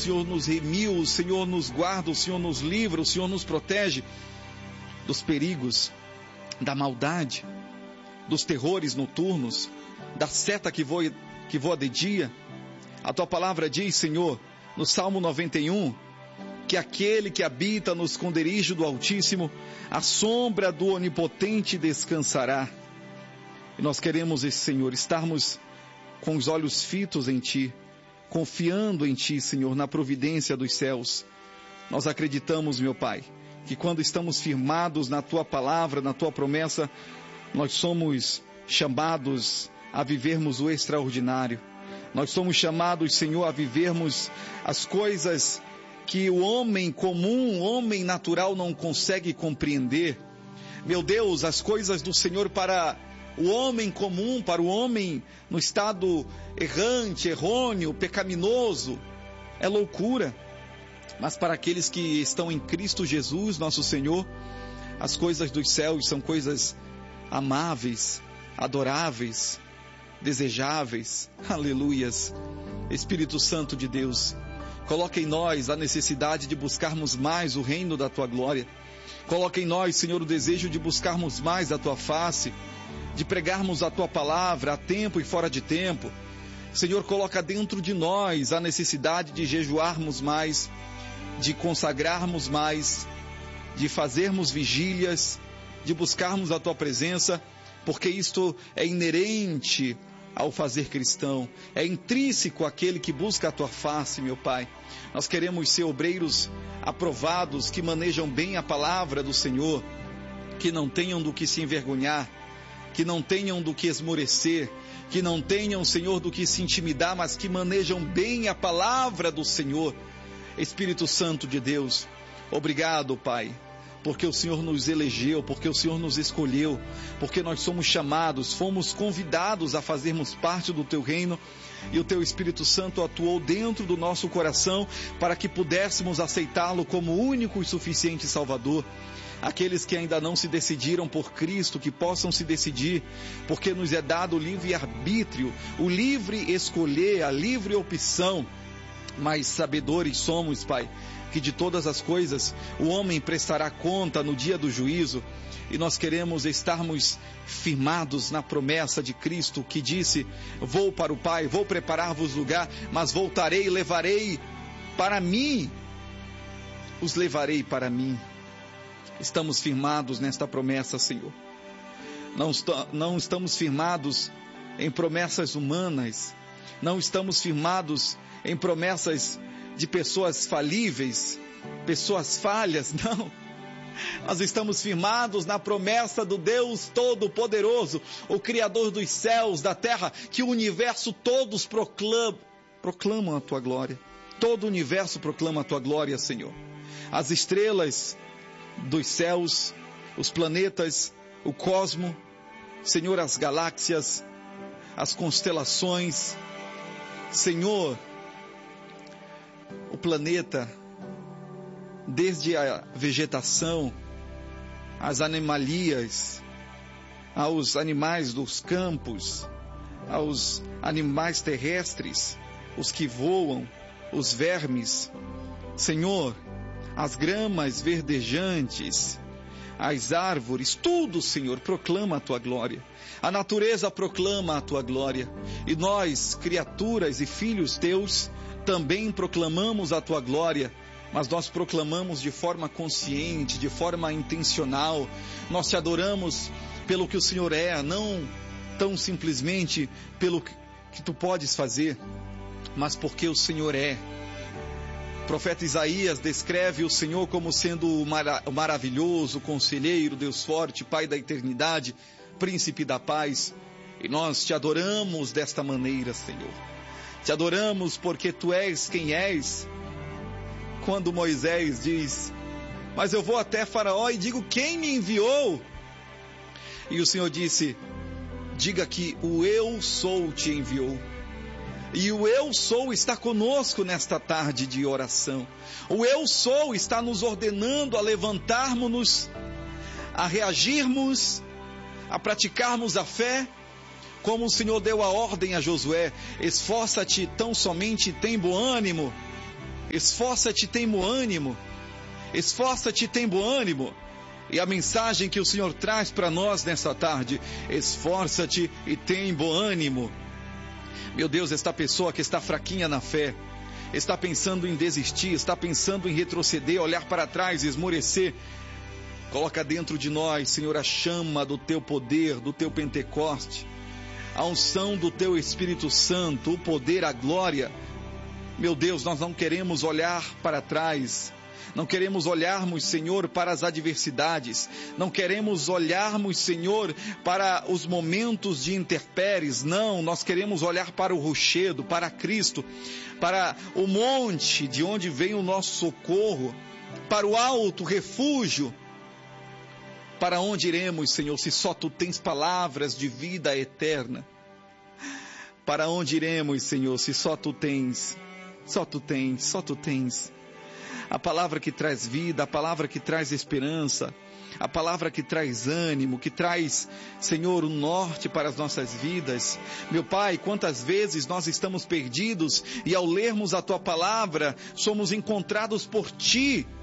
Senhor nos remiu, o Senhor nos guarda, o Senhor nos livra, o Senhor nos protege dos perigos, da maldade, dos terrores noturnos, da seta que voa de dia. A tua palavra diz, Senhor, no Salmo 91, que aquele que habita no esconderijo do Altíssimo, a sombra do Onipotente descansará. E nós queremos, Senhor, estarmos com os olhos fitos em Ti, confiando em Ti, Senhor, na providência dos céus. Nós acreditamos, meu Pai, que quando estamos firmados na Tua palavra, na Tua promessa, nós somos chamados a vivermos o extraordinário. Nós somos chamados, Senhor, a vivermos as coisas que o homem comum, o homem natural não consegue compreender. Meu Deus, as coisas do Senhor para o homem comum, para o homem no estado errante, errôneo, pecaminoso, é loucura. Mas para aqueles que estão em Cristo Jesus, nosso Senhor, as coisas dos céus são coisas amáveis, adoráveis, desejáveis. Aleluias. Espírito Santo de Deus, coloca em nós a necessidade de buscarmos mais o reino da Tua glória. Coloca em nós, Senhor, o desejo de buscarmos mais a Tua face, de pregarmos a Tua palavra a tempo e fora de tempo. Senhor, coloca dentro de nós a necessidade de jejuarmos mais, de consagrarmos mais, de fazermos vigílias, de buscarmos a Tua presença, porque isto é inerente ao fazer cristão, é intrínseco àquele que busca a Tua face, meu Pai. Nós queremos ser obreiros aprovados, que manejam bem a palavra do Senhor, que não tenham do que se envergonhar, que não tenham do que esmorecer, que não tenham, Senhor, do que se intimidar, mas que manejam bem a palavra do Senhor. Espírito Santo de Deus, obrigado, Pai, porque o Senhor nos elegeu, porque o Senhor nos escolheu, porque nós somos chamados, fomos convidados a fazermos parte do Teu reino, e o Teu Espírito Santo atuou dentro do nosso coração para que pudéssemos aceitá-lo como único e suficiente Salvador. Aqueles que ainda não se decidiram por Cristo, que possam se decidir, porque nos é dado o livre arbítrio, o livre escolher, a livre opção. Mas sabedores somos, Pai, que de todas as coisas o homem prestará conta no dia do juízo, e nós queremos estarmos firmados na promessa de Cristo, que disse: vou para o Pai, vou preparar-vos lugar, mas voltarei e levarei para mim, os levarei para mim. Estamos firmados nesta promessa, Senhor. Não estamos firmados em promessas humanas, não estamos firmados em promessas de pessoas falíveis, pessoas falhas, não. Nós estamos firmados na promessa do Deus Todo-Poderoso, o Criador dos céus, da terra, que o universo todos proclamam a Tua glória. Todo o universo proclama a Tua glória, Senhor. As estrelas dos céus, os planetas, o cosmo, Senhor, as galáxias, as constelações, Senhor, o planeta, desde a vegetação, as animalias, aos animais dos campos, aos animais terrestres, os que voam, os vermes, Senhor, as gramas verdejantes, as árvores, tudo, Senhor, proclama a Tua glória. A natureza proclama a Tua glória. E nós, criaturas e filhos Teus, também proclamamos a Tua glória, mas nós proclamamos de forma consciente, de forma intencional. Nós Te adoramos pelo que o Senhor é, não tão simplesmente pelo que Tu podes fazer, mas porque o Senhor é. O profeta Isaías descreve o Senhor como sendo o maravilhoso, conselheiro, Deus forte, Pai da eternidade, príncipe da paz. E nós Te adoramos desta maneira, Senhor. Te adoramos porque Tu és quem és. Quando Moisés diz: mas eu vou até Faraó e digo: quem me enviou? E o Senhor disse: diga que o Eu Sou te enviou. E o Eu Sou está conosco nesta tarde de oração. O Eu Sou está nos ordenando a levantarmos-nos, a reagirmos, a praticarmos a fé, como o Senhor deu a ordem a Josué: esforça-te tão somente, tem bom ânimo, Esforça-te, tem bom ânimo. Esforça-te, tem bom ânimo. E a mensagem que o Senhor traz para nós nessa tarde: esforça-te e tem bom ânimo. Meu Deus, esta pessoa que está fraquinha na fé, está pensando em desistir, está pensando em retroceder, olhar para trás, esmorecer, coloca dentro de nós, Senhor, a chama do Teu poder, do Teu Pentecoste, a unção do Teu Espírito Santo, o poder, a glória. Meu Deus, nós não queremos olhar para trás, não queremos olharmos, Senhor, para as adversidades, não queremos olharmos, Senhor, para os momentos de intempéries, não, nós queremos olhar para o rochedo, para Cristo, para o monte de onde vem o nosso socorro, para o alto refúgio. Para onde iremos, Senhor, se só Tu tens palavras de vida eterna? Para onde iremos, Senhor, se só Tu tens, só Tu tens, só Tu tens a palavra que traz vida, a palavra que traz esperança, a palavra que traz ânimo, que traz, Senhor, o norte para as nossas vidas. Meu Pai, quantas vezes nós estamos perdidos e ao lermos a Tua palavra, somos encontrados por Ti,